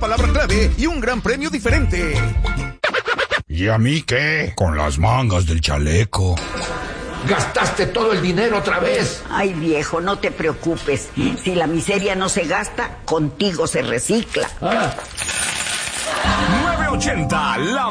palabra clave y un gran premio diferente. ¿Y a mí qué? Con las mangas del chaleco. ¿Gastaste todo el dinero otra vez? Ay, viejo, no te preocupes. Si la miseria no se gasta, contigo se recicla. 980, la